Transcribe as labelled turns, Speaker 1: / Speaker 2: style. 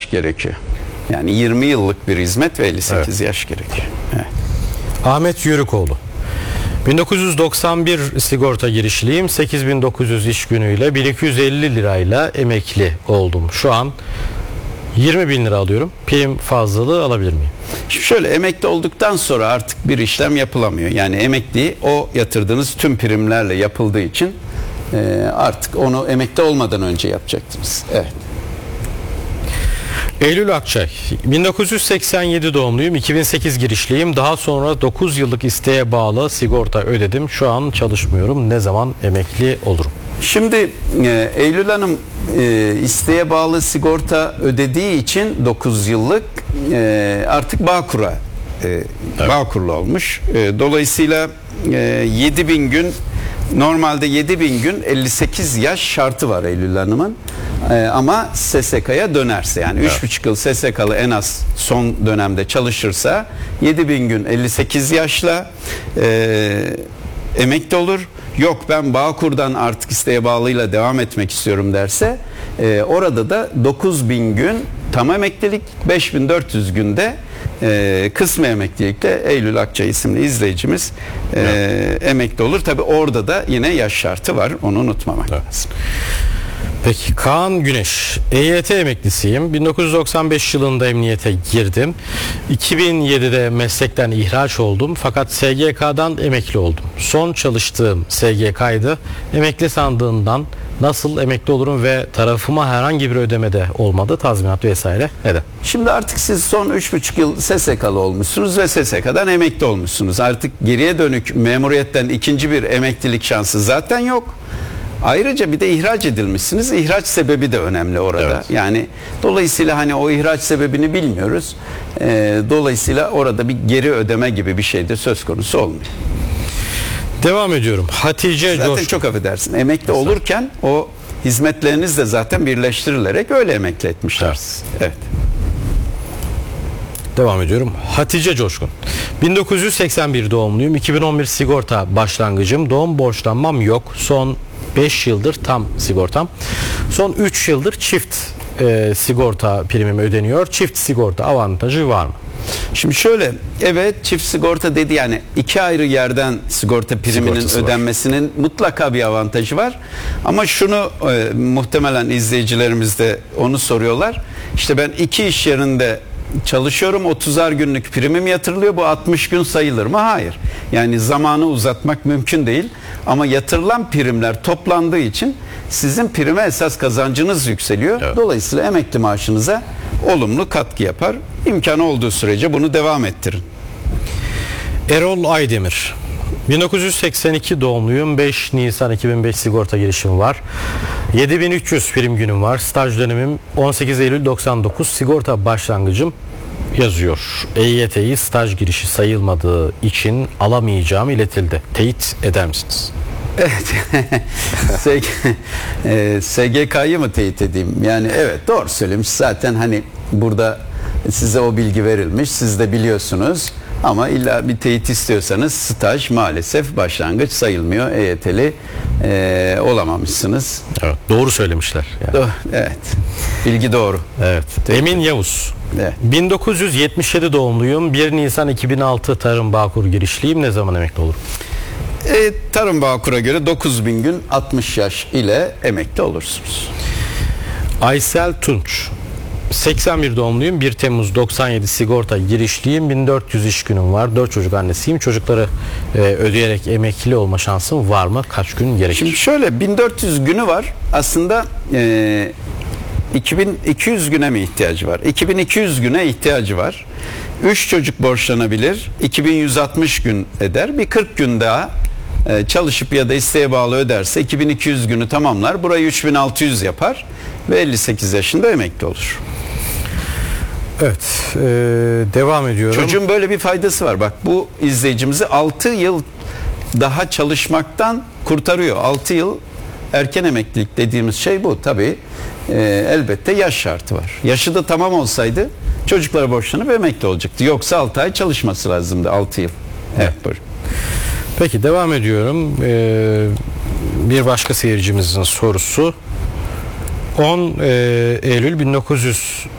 Speaker 1: yaş gerekiyor. Yani 20 yıllık bir hizmet ve 58 yaş gerekiyor. Evet.
Speaker 2: Ahmet Yörükoğlu. 1991 sigorta girişliyim. 8.900 iş günüyle 1250 lirayla emekli oldum. Şu an 20.000 lira alıyorum. Prim fazlalığı alabilir miyim?
Speaker 1: Şimdi şöyle, emekli olduktan sonra artık bir işlem yapılamıyor. Yani emekli o yatırdığınız tüm primlerle yapıldığı için artık onu emekli olmadan önce yapacaktınız. Evet.
Speaker 2: Eylül Akçay. 1987 doğumluyum. 2008 girişliyim. Daha sonra 9 yıllık isteğe bağlı sigorta ödedim. Şu an çalışmıyorum. Ne zaman emekli olurum?
Speaker 1: Şimdi Eylül Hanım isteğe bağlı sigorta ödediği için 9 yıllık artık Bağkur'a Bağkur'lu olmuş. Dolayısıyla 7.000 gün, normalde 7.000 gün 58 yaş şartı var Eylül Hanım'ın. Ama SSK'ya dönerse, yani 3,5 yıl SSK'lı en az son dönemde çalışırsa 7.000 gün 58 yaşla emekli olur. Yok, ben Bağkur'dan artık isteğe bağlıyla devam etmek istiyorum derse orada da 9.000 gün tam emeklilik, 5.400 günde kısmi emeklilikle Eylül Akçay isimli izleyicimiz emekli olur. Tabi orada da yine yaş şartı var, onu unutmamak lazım.
Speaker 2: Peki, Kaan Güneş. EYT emeklisiyim. 1995 yılında emniyete girdim. 2007'de meslekten ihraç oldum. Fakat SGK'dan emekli oldum. Son çalıştığım SGK'ydı. Emekli sandığından nasıl emekli olurum ve tarafıma herhangi bir ödemede olmadı, tazminat vesaire neden?
Speaker 1: Şimdi artık siz son 3,5 yıl SSK'lı olmuşsunuz ve SSK'dan emekli olmuşsunuz. Artık geriye dönük memuriyetten ikinci bir emeklilik şansı zaten yok. Ayrıca bir de ihraç edilmişsiniz. İhraç sebebi de önemli orada. Evet. Yani dolayısıyla hani o ihraç sebebini bilmiyoruz. Dolayısıyla orada bir geri ödeme gibi bir şey de söz konusu olmuyor.
Speaker 2: Devam ediyorum. Hatice
Speaker 1: zaten
Speaker 2: Coşkun.
Speaker 1: Çok affedersin. Emekli olurken o hizmetleriniz de zaten birleştirilerek öyle emekli etmişler. Evet.
Speaker 2: Devam ediyorum. Hatice Coşkun. 1981 doğumluyum. 2011 sigorta başlangıcım. Doğum borçlanmam yok. Son 5 yıldır tam sigortam. Son 3 yıldır çift sigorta primim ödeniyor. Çift sigorta avantajı var mı?
Speaker 1: Şimdi şöyle, evet, çift sigorta dedi, yani iki ayrı yerden sigorta priminin
Speaker 2: sigortası
Speaker 1: ödenmesinin var. Mutlaka bir avantajı var. Ama şunu muhtemelen izleyicilerimiz de onu soruyorlar. İşte ben iki iş yerinde çalışıyorum, 30'ar günlük primim yatırılıyor, bu 60 gün sayılır mı? Hayır. Yani zamanı uzatmak mümkün değil. Ama yatırılan primler toplandığı için sizin prime esas kazancınız yükseliyor. Evet. Dolayısıyla emekli maaşınıza olumlu katkı yapar. İmkanı olduğu sürece bunu devam ettirin.
Speaker 2: Erol Aydemir. 1982 doğumluyum. 5 Nisan 2005 sigorta girişim var. 7300 prim günüm var. Staj dönemim 18 Eylül 99. Sigorta başlangıcım yazıyor. EYT'yi staj girişi sayılmadığı için alamayacağım iletildi. Teyit eder misiniz?
Speaker 1: Evet. SGK'yı mı teyit edeyim? Yani evet, doğru söylemiş. Zaten hani burada size o bilgi verilmiş. Siz de biliyorsunuz. Ama illa bir teyit istiyorsanız staj maalesef başlangıç sayılmıyor. EYT'li olamamışsınız.
Speaker 2: Evet, doğru söylemişler. Yani.
Speaker 1: Evet. Bilgi doğru.
Speaker 2: Evet. Emin Yavuz.
Speaker 1: Evet.
Speaker 2: 1977 doğumluyum. 1 Nisan 2006 Tarım Bağkur girişliyim. Ne zaman emekli olurum?
Speaker 1: Tarım Bağkur'a göre 9.000 gün 60 yaş ile emekli olursunuz.
Speaker 2: Aysel Tunç. 81 doğumluyum. 1 Temmuz 97 sigorta girişliyim. 1400 iş günüm var. 4 çocuk annesiyim. Çocukları ödeyerek emekli olma şansım var mı? Kaç gün gerekir?
Speaker 1: Şimdi şöyle, 1400 günü var. Aslında 2200 güne mi ihtiyacı var? 2200 güne ihtiyacı var. 3 çocuk borçlanabilir. 2160 gün eder. Bir 40 gün daha çalışıp ya da isteğe bağlı öderse 2200 günü tamamlar. Burayı 3600 yapar ve 58 yaşında emekli olur.
Speaker 2: Evet, devam ediyorum.
Speaker 1: Çocuğun böyle bir faydası var. Bak, bu izleyicimizi 6 yıl daha çalışmaktan kurtarıyor. 6 yıl erken emeklilik dediğimiz şey bu. Tabii elbette yaş şartı var. Yaşı da tamam olsaydı çocuklara borçlanıp emekli olacaktı. Yoksa 6 ay çalışması lazımdı, 6 yıl. Evet, buyurun.
Speaker 2: Peki, devam ediyorum. Bir başka seyircimizin sorusu. 10 Eylül 1900